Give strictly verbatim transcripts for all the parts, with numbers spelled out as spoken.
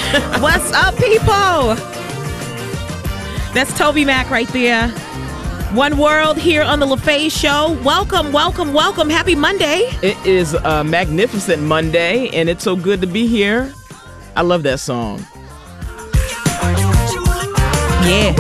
What's up, people? That's Toby Mac right there. One World here on the LaFaye Show. Welcome, welcome, welcome. Happy Monday. It is a magnificent Monday, and it's so good to be here. I love that song. Yeah.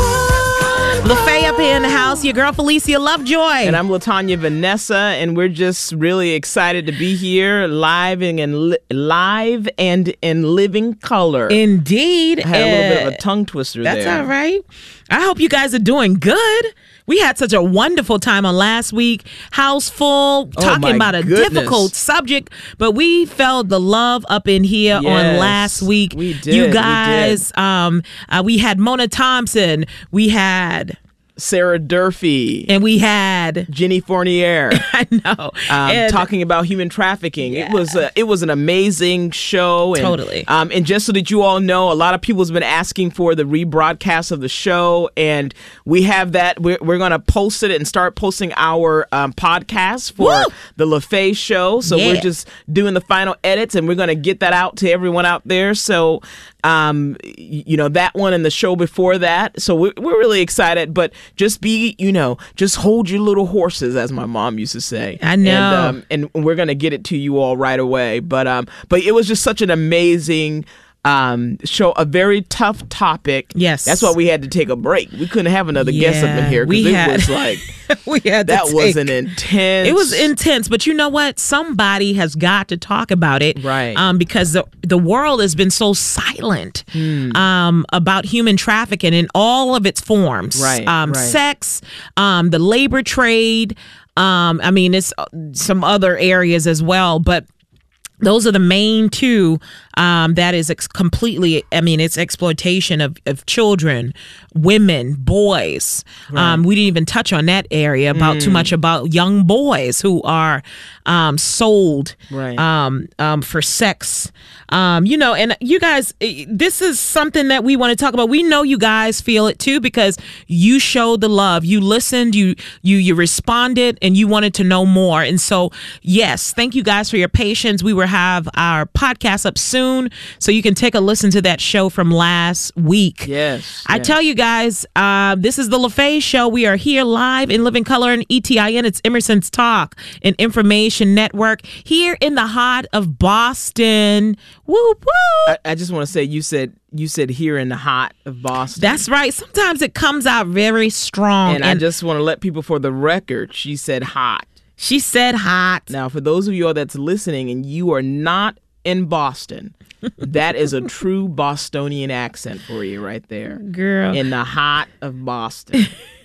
LaFaye up here in the house. Your girl Felicia Lovejoy. And I'm LaTanya Vanessa, and we're just really excited to be here live and in li- live and in living color. Indeed. I had a little uh, bit of a tongue twister that's there. That's all right. I hope you guys are doing good. We had such a wonderful time on last week. House full, Oh, talking my about a goodness. difficult subject, but we felt the love up in here on Yes, last week. we did, You we guys, um, uh, we had Mona Thompson. We had... Sarah Durfee. And we had Jenny Fournier. I know. Um, And- talking about human trafficking. Yeah. It was a, it was an amazing show. And, Totally. Um, and just so that you all know, a lot of people have been asking for the rebroadcast of the show, and we have that. We're, we're going to post it and start posting our um, podcast for Woo! the LaFaye Show. So Yeah. we're just doing the final edits, and we're going to get that out to everyone out there. So, um, you know, that one and the show before that. So we're, we're really excited, but just be, you know, just hold your little horses, as my mom used to say. I know. And, um, and we're going to get it to you all right away. But um, but it was just such an amazing um show, a very tough topic. Yes. That's why we had to take a break. We couldn't have another guest up Yeah, in here we because it had- was like, we had to that take- was an intense. It was intense, but you know what? Somebody has got to talk about it, Right. Um, because the the world has been so silent Hmm. um, about human trafficking in all of its forms, Right, Um, right. sex, um, the labor trade. Um, I mean, it's uh, some other areas as well, but. Those are the main two. Um, that is ex- completely, I mean, it's exploitation of, of children, women, boys. Um, we didn't even touch on that area about Mm. too much about young boys who are um, sold Right. um, um, for sex. Um, you know, and you guys, eh, this is something that we want to talk about. We know you guys feel it too because you showed the love. You listened, you you you responded, and you wanted to know more. And so, yes, thank you guys for your patience. We will have our podcast up soon, so you can take a listen to that show from last week. Yes. I yes. tell you guys, uh, this is the LaFaye Show. We are here live in living color and E T I N. It's Emerson's Talk and Information Network here in the heart of Boston. Woo woo! I, I just want to say, you said you said here in the hot of Boston. That's right. Sometimes it comes out very strong. and, I just want to let people, for the record, she said hot. she said hot. Now, for those of you all that's listening and you are not in Boston, that is a true Bostonian accent for you right there. Girl. In the hot of Boston.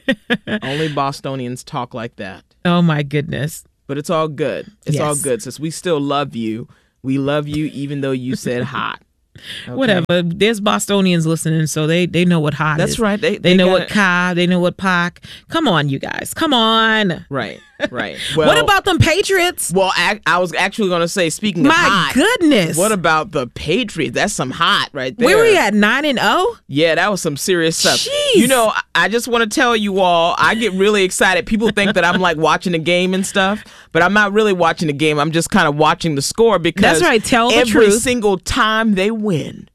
Only Bostonians talk like that. Oh my goodness. But it's all good. It's all Yes. good, since we still love you. We love you even though you said hot. Okay? Whatever. There's Bostonians listening, so they, they know what hot That's is. right. They, They, they know got what it. ka. They know what pak. Come on, you guys. Come on. Right, right. Well, what about them Patriots? Well, I, I was actually going to say, speaking of My hot. goodness. What about the Patriots? That's some hot right there. Where we at? Nine and oh? Yeah, that was some serious stuff. Jeez. You know, I- I just want to tell you all, I get really excited. People think that I'm like watching the game and stuff, but I'm not really watching the game. I'm just kind of watching the score because That's right. Tell the every truth. single time they win,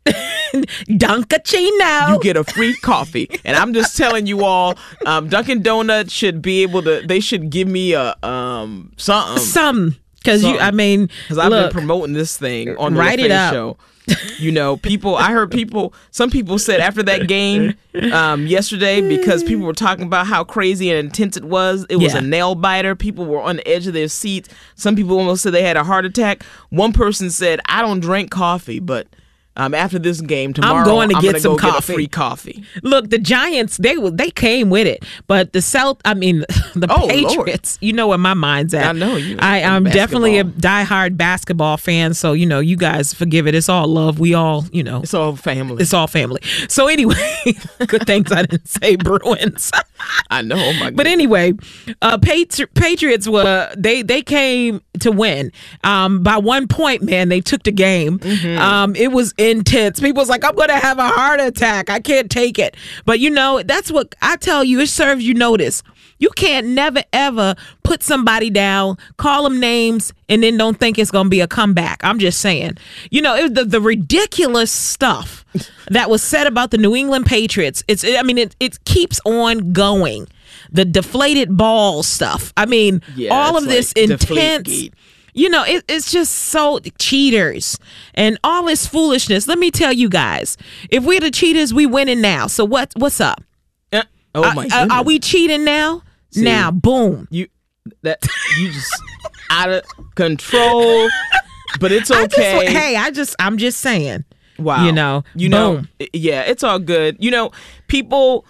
Dunkachino. you get a free coffee. And I'm just telling you all, um, Dunkin' Donuts should be able to, they should give me a um something. Some. Because you, Something. I mean, Because I've look, been promoting this thing on the Write it LaFaye up. show. You know, people, I heard people, some people said after that game um, yesterday, because people were talking about how crazy and intense it was, it was Yeah. a nail biter. People were on the edge of their seats. Some people almost said they had a heart attack. One person said, I don't drink coffee, but um, after this game tomorrow, going to I'm get gonna some go get a coffee. free coffee. look, the Giants, they were- they came with it. But the South, I mean, the Oh, Patriots, you know where my mind's at. I know you. I, I'm definitely a Basketball. diehard basketball fan. So, you know, you guys forgive it. It's all love. We all, you know, It's all family. it's all family. So anyway, good things I didn't say Bruins. I know. Oh my But God. anyway, uh, Patri- Patriots were they they came to win. Um, by one point, man, they took the game. Um, it was intense. People was like, "I'm gonna have a heart attack. I can't take it." But you know, that's what I tell you. It serves you notice. You can't never ever put somebody down, call them names, and then don't think it's gonna be a comeback. I'm just saying. You know, it, the the ridiculous stuff that was said about the New England Patriots. It's, I mean, it, it keeps on going. The deflated ball stuff. I mean, Yeah, all it's of this like intense, Deflategate. you know, it, it's just so cheaters and all this foolishness. Let me tell you guys, if we're the cheaters, we winning now. So what? What's up? Uh, oh Uh, my uh, goodness. are we cheating now? See, now, boom. You that you just out of control, but it's I just- okay. hey, I just, I'm just saying. Wow. You know, You know, boom. yeah, it's all good. You know, people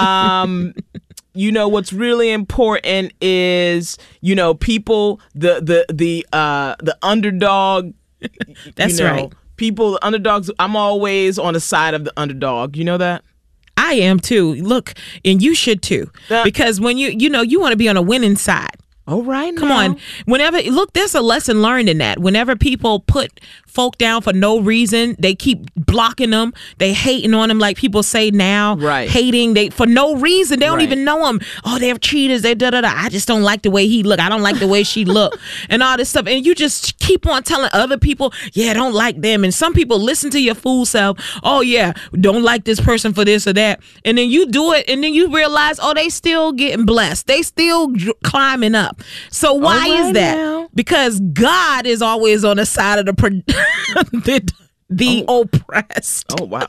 um you know what's really important is, you know, people the the the uh the underdog. That's you know, right. People, the underdogs, I'm always on the side of the underdog. You know that? I am too. Look, and you should too. Yeah. Because when you, you know, you want to be on a winning side. All right. Come now. on. Whenever, look, there's a lesson learned in that. Whenever people put folk down for no reason, they keep blocking them. They hating on them, like people say now. Right. Hating they for no reason. They don't Right. even know them. Oh, they're cheaters. They da da da. I just don't like the way he look. I don't like the way she look, and all this stuff. And you just keep on telling other people, yeah, I don't like them. And some people listen to your fool self. Oh yeah, don't like this person for this or that. And then you do it, and then you realize, oh, they still getting blessed. They still dr- climbing up. So why All is right that? now. Because God is always on the side of the pro- the, the oppressed. Oh wow.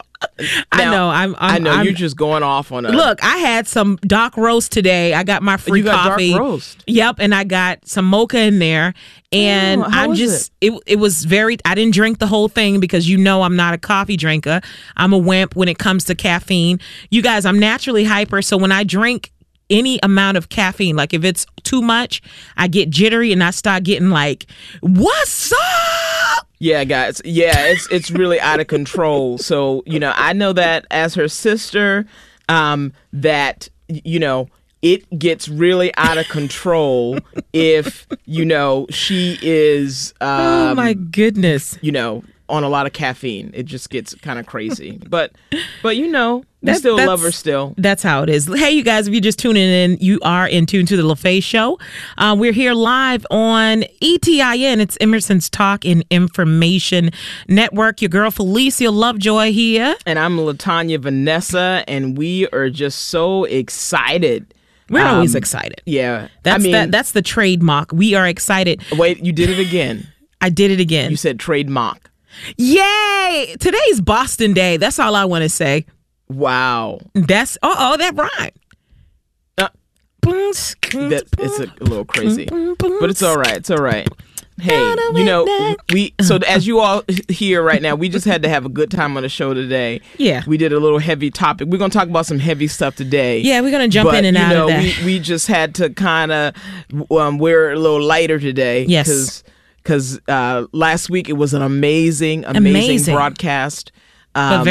I Now, know. I'm. I'm I know I'm, you're just going off on a Look, I had some dark roast today. I got my free You got dark coffee. roast? Yep, and I got some mocha in there. And Oh, how I'm was just it? it was very I didn't drink the whole thing because you know I'm not a coffee drinker. I'm a wimp when it comes to caffeine. You guys, I'm naturally hyper, so when I drink any amount of caffeine, like if it's too much, I get jittery and I start getting like, "What's up?" Yeah, guys. Yeah, it's it's really out of control. So, you know, I know that as her sister, um, that, you know, it gets really out of control if, you know, she is, um, Oh my goodness. you know, on a lot of caffeine. It just gets kind of crazy. But, but you know, we That- still that's- love her still. That's how it is. Hey, you guys, if you're just tuning in, you are in tune to the LaFaye Show. Uh, we're here live on E T I N. It's Emerson's Talk and Information Network. Your girl Felicia Lovejoy here. And I'm LaTanya Vanessa, and we are just so excited. We're always Um, excited. Yeah. That's I mean, that. That's the trademark. We are excited. wait, you did it again. I did it again. You said trademark. Yay! Today's Boston Day. That's all I want to say. Wow. That's uh oh, that rhyme. Uh, that, it's a, a little crazy, but it's all right. It's all right. Hey, you know, we, so as you all hear right now, we just had to have a good time on the show today. Yeah. We did a little heavy topic. We're going to talk about some heavy stuff today. Yeah, we're gonna jump but, in and you out know, of that. We, we just had to kind of, um, we're a little lighter today. Yes. Because Because uh, last week it was an amazing, amazing, Amazing. broadcast. But Um,